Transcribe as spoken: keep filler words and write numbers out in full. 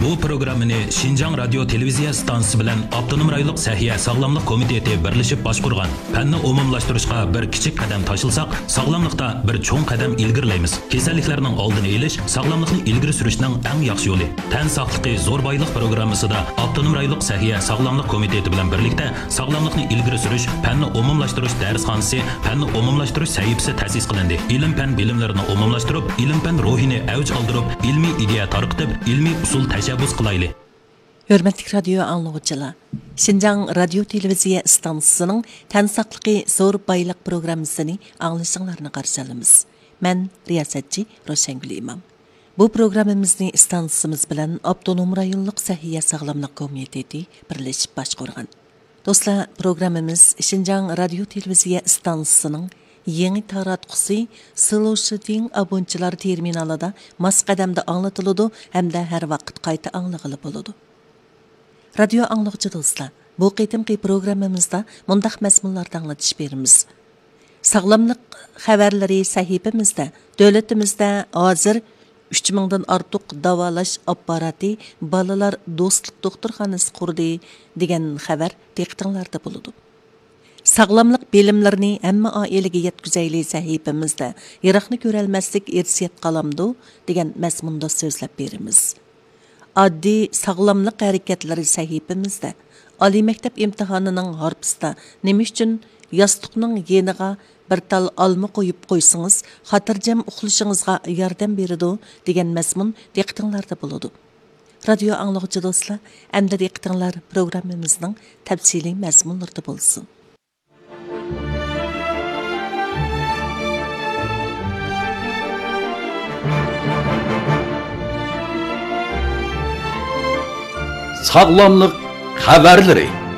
Bu programmani Şinjan Radio Televiziya stansiyasi bilan Avtonom rayonluq Sahiya Sog'lomlik komiteti birlashib boshqurgan. Fanni umumlashtirishga bir kichik qadam tashlsak, sog'lomlikda bir cho'ng qadam ilgirlaymiz. Kasalliklarning oldini olish, sog'lomlikni ilgari surishning eng yaxshi yo'li. Tan sog'ligi zo'r boylik programmasida Avtonom rayonluq Sahiya Sog'lomlik komiteti bilan birlikda sog'lomlikni ilgari surish, fanni umumlashtirish darsxonasi, fanni umumlashtirish sahifasi ta'sis qilindi. Ilm fan bilimlarini umumlashtirib, ilm fan ruhini avj oldirib, ilmiy ideya tarqitib, ilmiy usul tashabbus qilayli. Hörmətli radio anlıqçılar, Şinjan Radio Televiziya stansiyasının Tan saqlıqı zo'r boylik programmasını anglashinglarni qarshi olamiz. Men riyosatchi Roshangul Imam. Bu programmamizni stansiyamiz bilan Avtonom rayonluq Sahiya Sog'lomlik komiteti birlashib boshqargan. Do'stlar, programmamiz Şinjan Radio Televiziya stansiyasining yangi taratqusi Sloshiting abonchilar terminalida mas qadamda anglatiladi hamda har vaqt qayta anglag'ili bo'ladi. Radio anglag'chi do'stlar, bu qitimqi programmamizda mundaq mazmunlarda anglatish beramiz. Sog'lomlik xabarlari sahifamizda davlatimizda hozir uch mingdan ortiq davolash apparati bolalar do'stlik doktorxonasi qurdi degan xabar diqqatinglarda bo'ladi. Sağlamlıq bilimlerini hamma oilaga yetkazayli sahifamizda yiroqni ko'ralmaslik irsiyat qalamdu degan mazmunda so'zlab beramiz. Oddiy sağlamlıq harakatlari sahifamizda oliy maktab imtihonining harpisida nima uchun yostiqning yeniga bir tal olma qo'yib qo'ysangiz xotirjam uxlashingizga yordam beradi degan mazmun diqqatinglarda bo'ladi. Radio anglag'chi do'stlar, endi diqqatinglar programmamizning tafsiliy mazmunlarida bo'lsin. Sağlamlık haberleri.